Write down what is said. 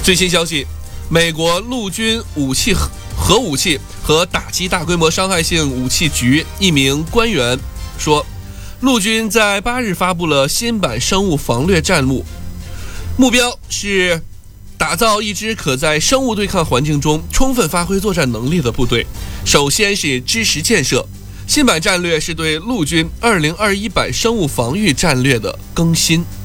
最新消息，美国陆军核武器和打击大规模伤害性武器局一名官员说，陆军在8日发布了新版生物防略战目，目标是打造一支可在生物对抗环境中充分发挥作战能力的部队。首先是知识建设，新版战略是对陆军2021版生物防御战略的更新。